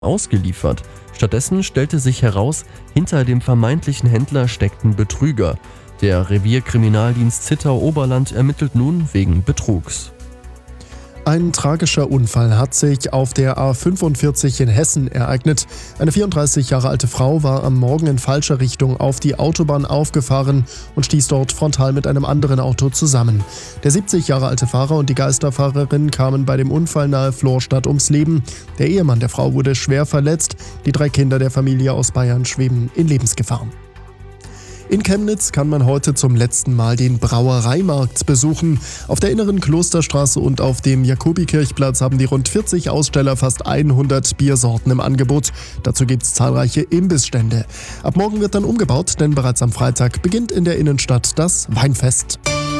ausgeliefert. Stattdessen stellte sich heraus, hinter dem vermeintlichen Händler steckten Betrüger. Der Revierkriminaldienst Zittau-Oberland ermittelt nun wegen Betrugs. Ein tragischer Unfall hat sich auf der A45 in Hessen ereignet. Eine 34 Jahre alte Frau war am Morgen in falscher Richtung auf die Autobahn aufgefahren und stieß dort frontal mit einem anderen Auto zusammen. Der 70 Jahre alte Fahrer und die Geisterfahrerin kamen bei dem Unfall nahe Florstadt ums Leben. Der Ehemann der Frau wurde schwer verletzt. Die 3 Kinder der Familie aus Bayern schweben in Lebensgefahr. In Chemnitz kann man heute zum letzten Mal den Brauereimarkt besuchen. Auf der inneren Klosterstraße und auf dem Jakobikirchplatz haben die rund 40 Aussteller fast 100 Biersorten im Angebot. Dazu gibt es zahlreiche Imbissstände. Ab morgen wird dann umgebaut, denn bereits am Freitag beginnt in der Innenstadt das Weinfest.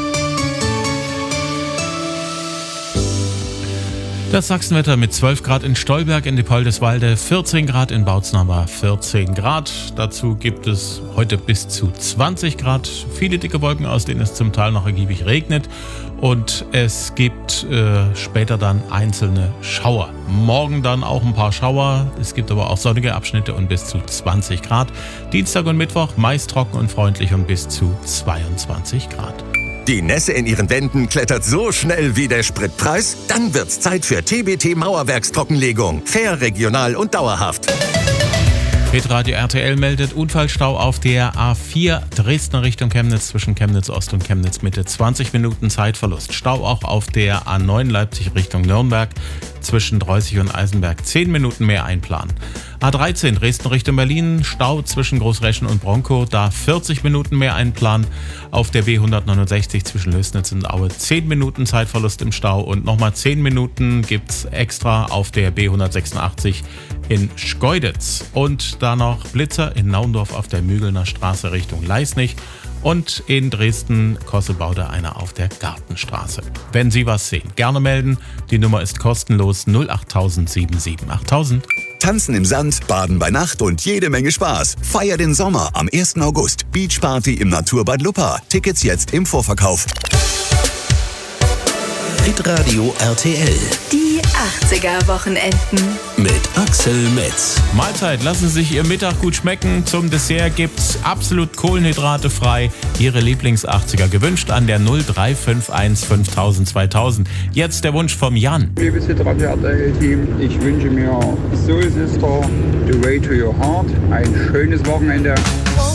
Das Sachsenwetter mit 12 Grad in Stolberg in Diepoldeswalde, 14 Grad in Bautzen, 14 Grad. Dazu gibt es heute bis zu 20 Grad. Viele dicke Wolken, aus denen es zum Teil noch ergiebig regnet. Und es gibt später dann einzelne Schauer. Morgen dann auch ein paar Schauer. Es gibt aber auch sonnige Abschnitte und bis zu 20 Grad. Dienstag und Mittwoch meist trocken und freundlich und bis zu 22 Grad. Die Nässe in Ihren Wänden klettert so schnell wie der Spritpreis? Dann wird's Zeit für TBT Mauerwerkstrockenlegung. Fair, regional und dauerhaft. Hitradio RTL meldet Unfallstau auf der A4 Dresden Richtung Chemnitz zwischen Chemnitz Ost und Chemnitz Mitte. 20 Minuten Zeitverlust. Stau auch auf der A9 Leipzig Richtung Nürnberg zwischen Dreußig und Eisenberg. 10 Minuten mehr einplanen. A13 Dresden Richtung Berlin. Stau zwischen Großreschen und Bronkow. Da 40 Minuten mehr einplanen. Auf der B169 zwischen Lößnitz und Aue. 10 Minuten Zeitverlust im Stau. Und nochmal 10 Minuten gibt's extra auf der B186 in Schkeuditz. Und da noch Blitzer in Naundorf auf der Mügelner Straße Richtung Leisnig. Und in Dresden-Kosselbaude einer auf der Gartenstraße. Wenn Sie was sehen, gerne melden. Die Nummer ist kostenlos 08000 77 8000. Tanzen im Sand, Baden bei Nacht und jede Menge Spaß. Feier den Sommer am 1. August. Beachparty im Naturbad Luppa. Tickets jetzt im Vorverkauf. Hitradio RTL. Die 80er-Wochenenden. Mit Axel Metz. Mahlzeit, lassen Sie sich Ihr Mittag gut schmecken. Zum Dessert gibt's absolut Kohlenhydrate frei. Ihre Lieblings-80er gewünscht an der 0351 5000 2000. Jetzt der Wunsch vom Jan. Liebes Hitradio RTL-Team, ich wünsche mir Soul Sister, The Way to Your Heart. Ein schönes Wochenende.